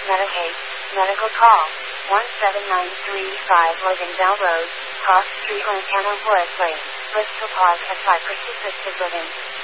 Medicaid, medical call, 17935 Loganville Road, Cross Street, Lantana Woods Lane, Bristol Park, S5 Persisted Living.